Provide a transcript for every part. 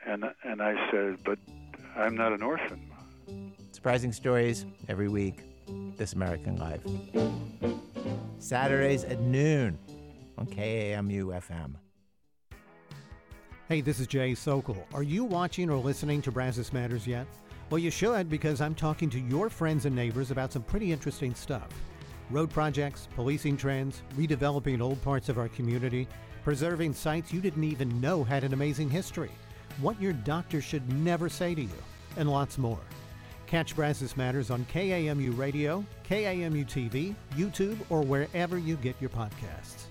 And I said, but I'm not an orphan. Surprising stories every week. This American Life. Saturdays at noon on KAMU FM. Hey, this is Jay Sokol. Are you watching or listening to Brazos Matters yet? Well, you should, because I'm talking to your friends and neighbors about some pretty interesting stuff. Road projects, policing trends, redeveloping old parts of our community, preserving sites you didn't even know had an amazing history, what your doctor should never say to you, and lots more. Catch Brazos Matters on KAMU Radio, KAMU TV, YouTube, or wherever you get your podcasts.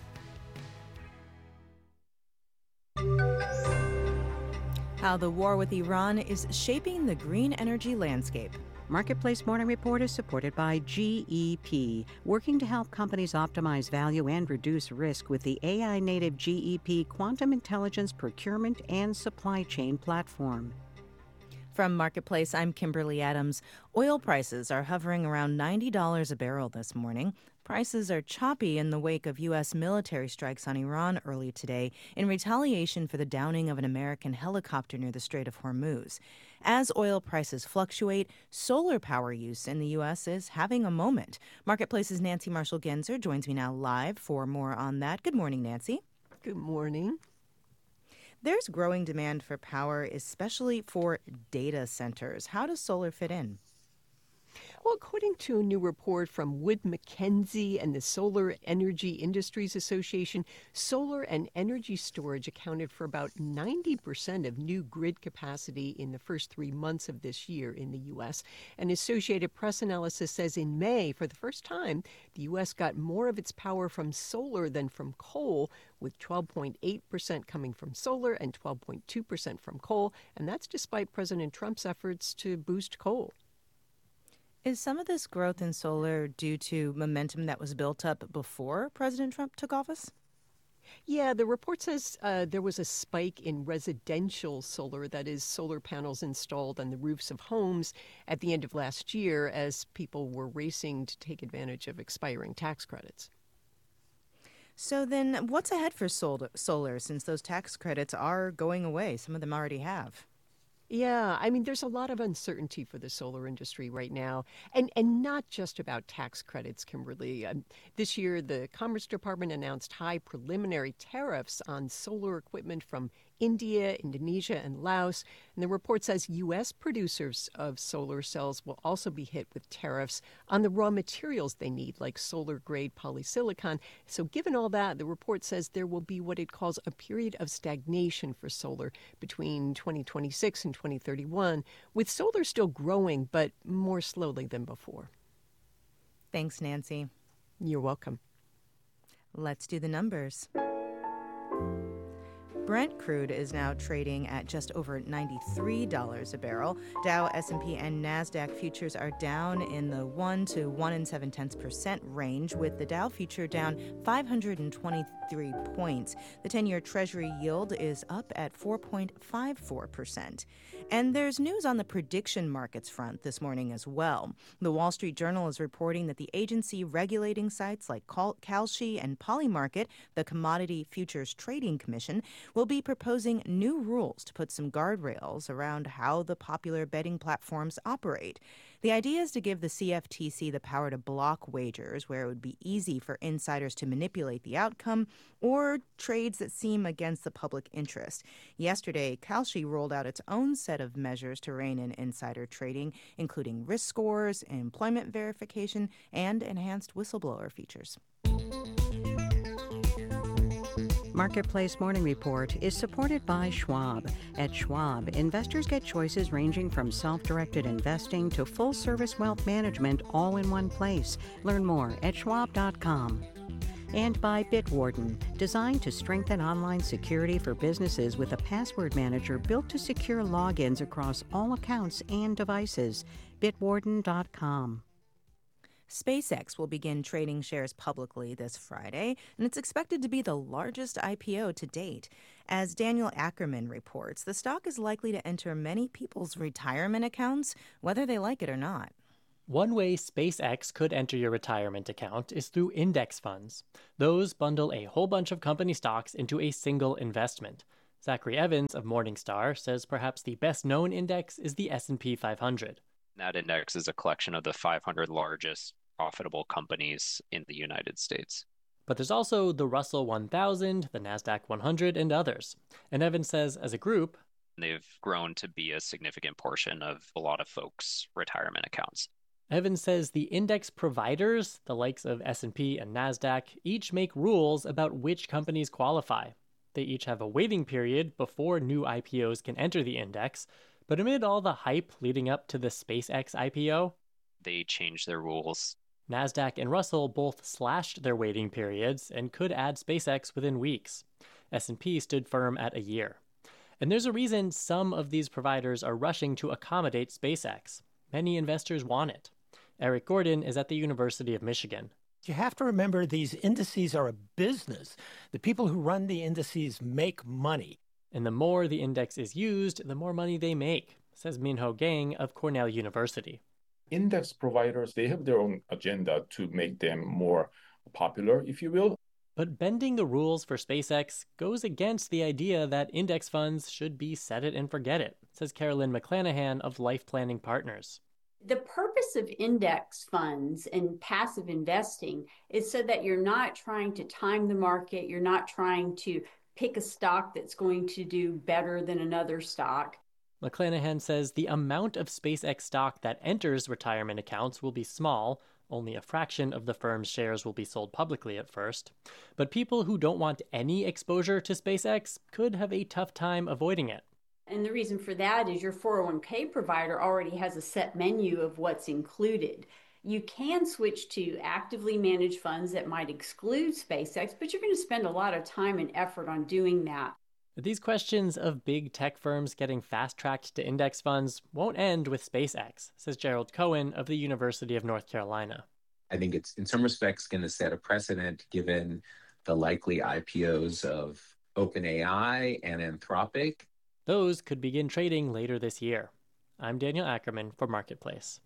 How the war with Iran is shaping the green energy landscape. Marketplace Morning Report is supported by GEP, working to help companies optimize value and reduce risk with the AI-native GEP Quantum Intelligence Procurement and Supply Chain Platform. From Marketplace, I'm Kimberly Adams. Oil prices are hovering around $90 a barrel this morning. Prices are choppy in the wake of U.S. military strikes on Iran early today in retaliation for the downing of an American helicopter near the Strait of Hormuz. As oil prices fluctuate, solar power use in the U.S. is having a moment. Marketplace's Nancy Marshall-Genzer joins me now live for more on that. Good morning, Nancy. Good morning. There's growing demand for power, especially for data centers. How does solar fit in? Well, according to a new report from Wood Mackenzie and the Solar Energy Industries Association, solar and energy storage accounted for about 90% of new grid capacity in the first 3 months of this year in the U.S. And Associated Press analysis says in May, for the first time, the U.S. got more of its power from solar than from coal, with 12.8% coming from solar and 12.2% from coal. And that's despite President Trump's efforts to boost coal. Is some of this growth in solar due to momentum that was built up before President Trump took office? Yeah, the report says there was a spike in residential solar, that is, solar panels installed on the roofs of homes at the end of last year as people were racing to take advantage of expiring tax credits. So then what's ahead for solar since those tax credits are going away? Some of them already have. Yeah, I mean, there's a lot of uncertainty for the solar industry right now, and not just about tax credits, Kimberly. This year, the Commerce Department announced high preliminary tariffs on solar equipment from India, Indonesia, and Laos. And the report says U.S. producers of solar cells will also be hit with tariffs on the raw materials they need, like solar-grade polysilicon. So given all that, the report says there will be what it calls a period of stagnation for solar between 2026 and 2031, with solar still growing, but more slowly than before. Thanks, Nancy. You're welcome. Let's do the numbers. Brent crude is now trading at just over $93 a barrel. Dow, S&P, and NASDAQ futures are down in the 1 to 1.7% range, with the Dow future down 523 points. The 10-year Treasury yield is up at 4.54%. And there's news on the prediction markets front this morning as well. The Wall Street Journal is reporting that the agency regulating sites like Kalshi and Polymarket, the Commodity Futures Trading Commission, will be proposing new rules to put some guardrails around how the popular betting platforms operate. The idea is to give the CFTC the power to block wagers where it would be easy for insiders to manipulate the outcome or trades that seem against the public interest. Yesterday, Kalshi rolled out its own set of measures to rein in insider trading, including risk scores, employment verification, and enhanced whistleblower features. Marketplace Morning Report is supported by Schwab. At Schwab, investors get choices ranging from self-directed investing to full-service wealth management all in one place. Learn more at schwab.com. And by Bitwarden, designed to strengthen online security for businesses with a password manager built to secure logins across all accounts and devices. Bitwarden.com. SpaceX will begin trading shares publicly this Friday, and it's expected to be the largest IPO to date. As Daniel Ackerman reports, the stock is likely to enter many people's retirement accounts, whether they like it or not. One way SpaceX could enter your retirement account is through index funds. Those bundle a whole bunch of company stocks into a single investment. Zachary Evans of Morningstar says perhaps the best-known index is the S&P 500. That index is a collection of the 500 largest profitable companies in the United States. But there's also the Russell 1000, the NASDAQ 100, and others. And Evans says, as a group, they've grown to be a significant portion of a lot of folks' retirement accounts. Evans says the index providers, the likes of S&P and NASDAQ, each make rules about which companies qualify. They each have a waiting period before new IPOs can enter the index, but amid all the hype leading up to the SpaceX IPO, they changed their rules. NASDAQ and Russell both slashed their waiting periods and could add SpaceX within weeks. S&P stood firm at a year. And there's a reason some of these providers are rushing to accommodate SpaceX. Many investors want it. Eric Gordon is at the University of Michigan. You have to remember these indices are a business. The people who run the indices make money. And the more the index is used, the more money they make, says Minho Gang of Cornell University. Index providers, they have their own agenda to make them more popular, if you will. But bending the rules for SpaceX goes against the idea that index funds should be set it and forget it, says Carolyn McClanahan of Life Planning Partners. The purpose of index funds and passive investing is so that you're not trying to time the market, you're not trying to pick a stock that's going to do better than another stock. McClanahan says the amount of SpaceX stock that enters retirement accounts will be small. Only a fraction of the firm's shares will be sold publicly at first. But people who don't want any exposure to SpaceX could have a tough time avoiding it. And the reason for that is your 401k provider already has a set menu of what's included. You can switch to actively managed funds that might exclude SpaceX, but you're going to spend a lot of time and effort on doing that. These questions of big tech firms getting fast-tracked to index funds won't end with SpaceX, says Gerald Cohen of the University of North Carolina. I think it's, in some respects, going to set a precedent given the likely IPOs of OpenAI and Anthropic. Those could begin trading later this year. I'm Daniel Ackerman for Marketplace.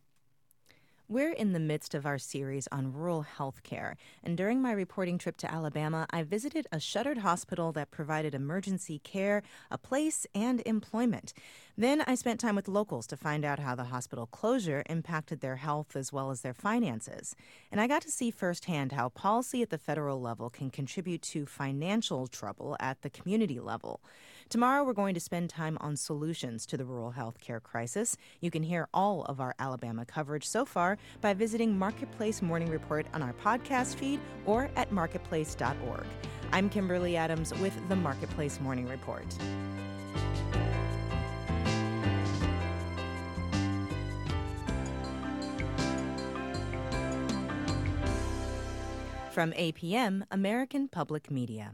We're in the midst of our series on rural health care, and during my reporting trip to Alabama, I visited a shuttered hospital that provided emergency care, a place, and employment. Then I spent time with locals to find out how the hospital closure impacted their health as well as their finances. And I got to see firsthand how policy at the federal level can contribute to financial trouble at the community level. Tomorrow, we're going to spend time on solutions to the rural health care crisis. You can hear all of our Alabama coverage so far by visiting Marketplace Morning Report on our podcast feed or at marketplace.org. I'm Kimberly Adams with the Marketplace Morning Report. From APM, American Public Media.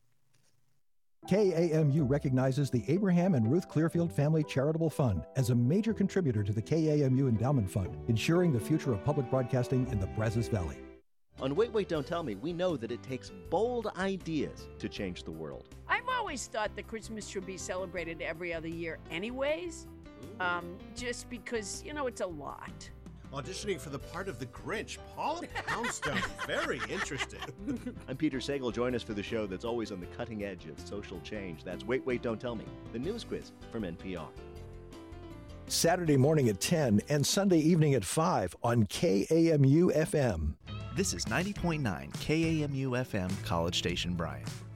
KAMU recognizes the Abraham and Ruth Clearfield Family Charitable Fund as a major contributor to the KAMU Endowment Fund, ensuring the future of public broadcasting in the Brazos Valley. On Wait, Wait, Don't Tell Me, we know that it takes bold ideas to change the world. I've always thought that Christmas should be celebrated every other year anyways, just because, it's a lot. Auditioning for the part of the Grinch, Paula Poundstone. Very interesting. I'm Peter Sagal. Join us for the show that's always on the cutting edge of social change. That's Wait, Wait, Don't Tell Me, the news quiz from NPR. Saturday morning at 10 and Sunday evening at 5 on KAMU FM. This is 90.9 KAMU FM, College Station, Bryan.